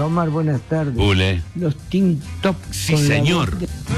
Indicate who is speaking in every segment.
Speaker 1: Omar, buenas tardes.
Speaker 2: Bule.
Speaker 1: Los Teen Top.
Speaker 2: Sí, señor.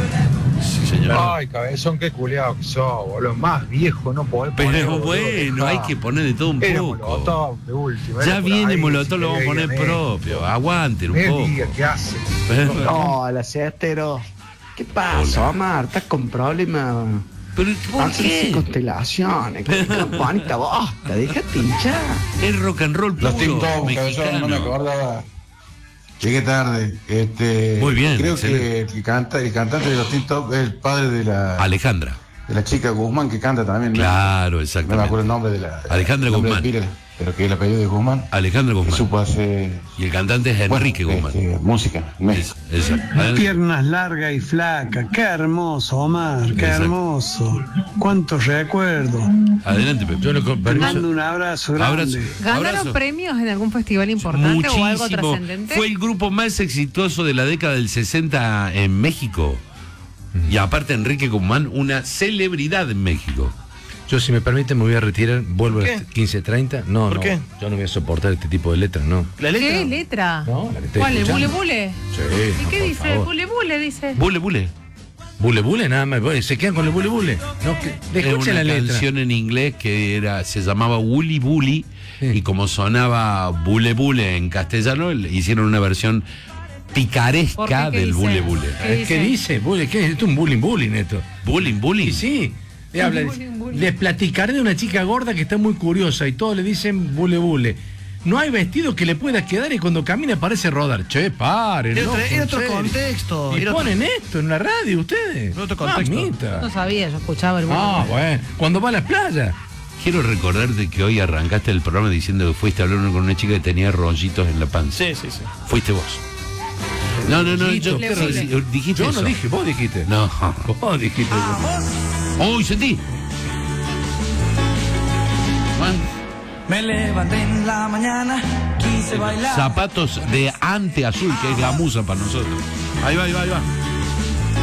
Speaker 2: Sí, señor.
Speaker 3: Ay, cabezón, qué culiado que sos, boludo. Más viejo no podés poner.
Speaker 2: Pero
Speaker 3: boludo,
Speaker 2: bueno, hay que poner de todo un
Speaker 3: era
Speaker 2: poco.
Speaker 3: Molotov de última.
Speaker 2: Ya viene Molotov, lo vamos a poner propio. Aguanten un poco.
Speaker 3: ¿Qué hace?
Speaker 1: Hola, Cestero. ¿Qué pasa, Omar? ¿Estás con problemas?
Speaker 2: ¿Pero por qué?
Speaker 1: Constelaciones, con campanita bosta, déjate hinchar.
Speaker 2: Es rock and roll puro,
Speaker 4: Los Teen Top,
Speaker 2: mexicano.
Speaker 4: cabezón, no me acordaba. Llegué tarde.
Speaker 2: Muy bien,
Speaker 4: Creo
Speaker 2: excelente.
Speaker 4: que el cantante de los Teen Top es el padre de
Speaker 2: Alejandra.
Speaker 4: la chica Guzmán que canta también. ¿No?
Speaker 2: Claro,
Speaker 4: No me
Speaker 2: exactamente.
Speaker 4: acuerdo el nombre de la.
Speaker 2: Alejandra
Speaker 4: el nombre de
Speaker 2: Guzmán.
Speaker 4: pila, pero que es el apellido de Guzmán.
Speaker 2: Alejandra
Speaker 4: Que
Speaker 2: Guzmán.
Speaker 4: supo hacer.
Speaker 2: Y el cantante es Enrique Guzmán.
Speaker 4: Música, en México.
Speaker 2: Exacto.
Speaker 5: Piernas largas y flacas, qué hermoso, Omar, qué
Speaker 2: Exacto.
Speaker 5: hermoso. Cuántos recuerdos.
Speaker 2: Adelante, Pepe. Yo
Speaker 5: Te mando un abrazo grande.
Speaker 2: Abrazo.
Speaker 6: ¿Ganaron
Speaker 2: Abrazo.
Speaker 6: premios en algún festival importante o algo
Speaker 2: Muchísimo.
Speaker 6: trascendente?
Speaker 2: Fue el grupo más exitoso de la década del 60 en México. Y aparte Enrique Guzmán, una celebridad en México.
Speaker 7: Yo, si me permite, me voy a retirar. Vuelvo a las 15:30. No,
Speaker 8: ¿Por
Speaker 7: no.
Speaker 8: qué?
Speaker 7: Yo no voy a soportar este tipo de letras, no.
Speaker 8: ¿La letra?
Speaker 6: ¿Qué letra?
Speaker 7: No, la que estoy
Speaker 6: ¿Cuál es? ¿Bule
Speaker 7: escuchando.
Speaker 6: Bule?
Speaker 7: Sí.
Speaker 6: ¿Y
Speaker 7: no,
Speaker 6: qué
Speaker 7: por
Speaker 6: dice?
Speaker 7: favor.
Speaker 6: Bule Bule dice.
Speaker 2: Bule Bule.
Speaker 7: Bule Bule, nada más. Bueno, se quedan con el Bule Bule. No,
Speaker 2: Era
Speaker 7: escuchen
Speaker 2: una
Speaker 7: la letra.
Speaker 2: canción en inglés que se llamaba Wuli Bully.
Speaker 7: Sí.
Speaker 2: Y como sonaba Bule Bule en castellano, hicieron una versión
Speaker 6: ¿Por
Speaker 2: picaresca
Speaker 6: qué? ¿Qué
Speaker 2: del
Speaker 6: dice?
Speaker 2: Bule Bule.
Speaker 6: ¿Qué
Speaker 7: ¿Qué dice? Bule, ¿qué es? Esto es un bullying esto.
Speaker 2: Bullying.
Speaker 7: Y sí. Le habla, les platicaré de una chica gorda que está muy curiosa y todos le dicen Bule Bule. No hay vestido que le pueda quedar y cuando camina parece rodar. Che, paren.
Speaker 8: Era
Speaker 7: loco,
Speaker 8: otro,
Speaker 7: en
Speaker 8: era otro
Speaker 7: serio.
Speaker 8: contexto.
Speaker 7: Y
Speaker 8: Era otro-
Speaker 7: ponen esto en la radio ustedes.
Speaker 8: Otro contexto.
Speaker 7: Mamita.
Speaker 6: No sabía, yo escuchaba el Bule
Speaker 7: Ah,
Speaker 6: Bule.
Speaker 7: bueno. Cuando va a la playa.
Speaker 2: Quiero recordarte que hoy arrancaste el programa diciendo que fuiste a hablar con una chica que tenía rollitos en la panza.
Speaker 8: Sí, sí, sí.
Speaker 2: Fuiste vos. No,
Speaker 7: Rollito,
Speaker 2: yo
Speaker 6: ¿qué
Speaker 2: sí,
Speaker 6: rollo?
Speaker 2: dijiste
Speaker 7: Yo
Speaker 2: eso.
Speaker 7: no dije, vos dijiste.
Speaker 2: No.
Speaker 7: Vos dijiste.
Speaker 2: ¡Uy, sentí! Juan,
Speaker 9: Me levanté en la mañana, quise bailar.
Speaker 2: zapatos de ante azul, que es gamuza para nosotros. Ahí va.